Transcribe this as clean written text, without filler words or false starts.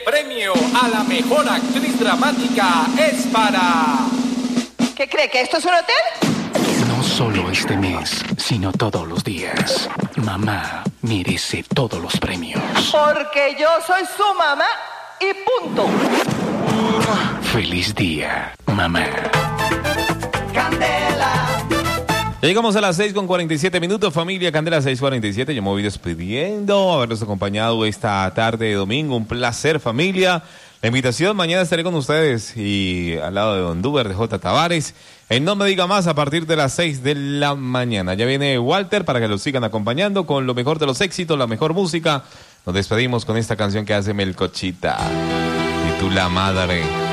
premio a la mejor actriz dramática es para... ¿Qué cree? ¿Que esto es un hotel? No solo este mes, sino todos los días. Mamá merece todos los premios. Porque yo soy su mamá y punto. Feliz día, mamá. Candela. Ya llegamos a las 6:47, familia Candela 6:47. Yo me voy despidiendo, haberlos acompañado esta tarde de domingo. Un placer, familia. La invitación, mañana estaré con ustedes y al lado de Don Duber, de J. Tavares. En No Me Diga Más, a partir de las 6 de la mañana. Ya viene Walter para que los sigan acompañando con lo mejor de los éxitos, la mejor música. Nos despedimos con esta canción que hace Melcochita. Y tú la madre.